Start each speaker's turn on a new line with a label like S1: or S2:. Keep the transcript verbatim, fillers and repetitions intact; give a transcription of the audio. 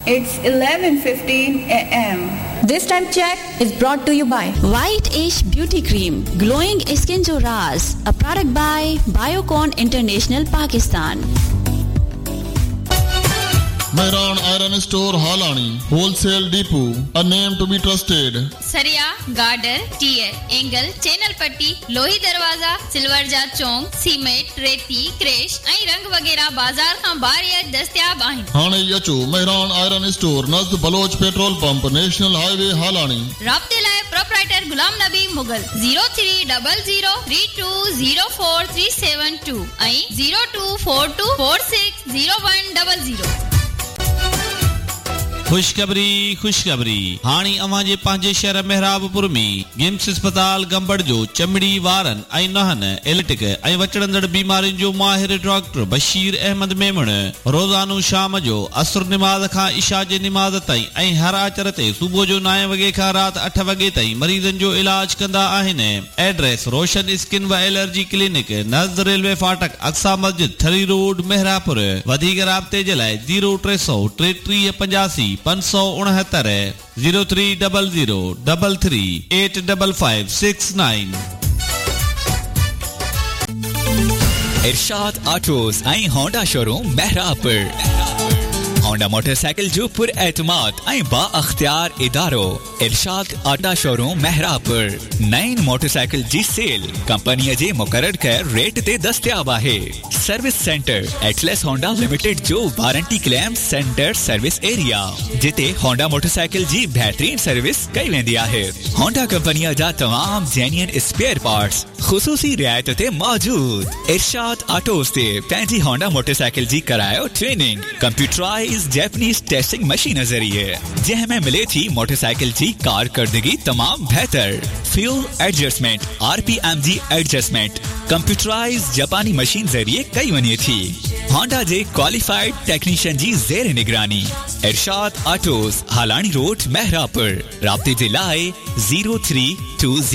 S1: It's eleven fifteen a m
S2: This time check is brought to you by
S3: White Ash Beauty Cream, glowing skin jo raaz, a product by Biocon International Pakistan.
S4: Mehran Iron Store Halani, Wholesale Depot, a name to be trusted.
S5: Sariya, Garder, Tier, Engel, Channel Patti, Lohi Darwaza, Silverja Chowk, Cement, Reti, Crash, ऐं रंग वगैरह बाजार खां बाहर दस्तयाब आहिनि.
S4: हाणे अचो Mehran Iron Store, नज़द Bloch petrol pump, national highway हालानी.
S5: राब्ते लाइ proprietor Ghulam Nabi Mughal zero three zero zero three two zero four three seven two ऐं zero two four two four six zero one zero zero.
S6: खुशखबरी खुशखबरी हाणी अवां जे पंहिंजे शहर मेहराबपुर में गिम्स अस्पताल गंबड़ जो चमड़ी वारन ऐं नहन एलिटिक ऐं वचड़ंदड़ बीमारियुनि जो माहिर डॉक्टर बशीर अहमद मेमण रोज़ानो शाम जो असर निमाज़ खां इशा जे निमाज़ ताईं ऐं हर आचर ते सुबुह जो नव वॻे खां राति अठ वॻे ताईं मरीज़नि जो इलाज कंदा आहिनि. एड्रेस रोशन स्किन व एलर्जी क्लिनिक, नज़द रेलवे फाटक, अक्सा मस्जिद, थरी रोड, मेहरापुर. वधीक राब्ते जे लाइ ज़ीरो टे सौ टेटीह पंजासी पंज सौ उणहत्तर zero three zero zero three three eight five five six nine.
S7: इरशाद ऑटोज ऐं Honda showroom Mehrabpur. Honda motorcycle जो पुर एतमाद ऐं बा अख्तियार इदारो इरशाद ऑटो शोरूम मेहरापुर. नईं मोटरसाइकिल जी सेल कंपनी जे मुकर्रर कयल रेट ते दस्तयाब आहे. Service centre Atlas Honda limited जो warranty claim centre service area, जिते होंडा मोटरसाइकिल जी बेहतरीन सर्विस कई वेंदी आहे. होंडा कंपनी जा तमाम जेन्युइन स्पेयर पार्ट्स खुसूसी रियायत ते मौजूद. इरशाद ऑटोज ते पंहिंजी होंडा मोटरसाइकिल जी करायो training computerise Japanese testing machine ज़रिए, जंहिंमें मिले थी मोटरसाइकिल जी कारकर्दगी तमाम बेहतर. फ्यूल एडजस्टमेंट, आरपीएम जी एडजस्टमेंट कंप्यूटराइज जापानी मशीन ज़रिए कई वञे थी. होंडा जे क्वालिफाइड टेक्नीशियन जी ज़ेर निगरानी. इरशाद ऑटोज हालानी रोड मेहरापुर. राब्ते जे लाइ zero three two zero